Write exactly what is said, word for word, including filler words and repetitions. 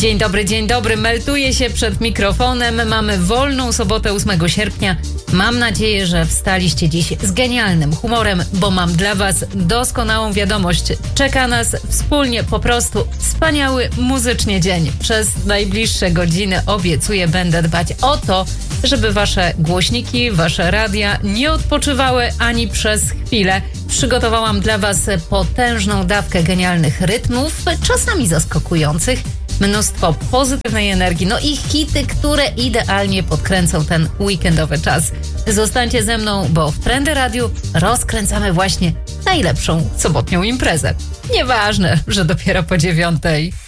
Dzień dobry, dzień dobry. Melduję się przed mikrofonem. Mamy wolną sobotę ósmego sierpnia. Mam nadzieję, że wstaliście dziś z genialnym humorem, bo mam dla was doskonałą wiadomość. Czeka nas wspólnie po prostu wspaniały muzycznie dzień. Przez najbliższe godziny obiecuję, będę dbać o to, żeby wasze głośniki, wasze radia nie odpoczywały ani przez chwilę. Przygotowałam dla was potężną dawkę genialnych rytmów, czasami zaskakujących, mnóstwo pozytywnej energii, no i hity, które idealnie podkręcą ten weekendowy czas. Zostańcie ze mną, bo w Trendy Radiu rozkręcamy właśnie najlepszą sobotnią imprezę. Nieważne, że dopiero po dziewiątej.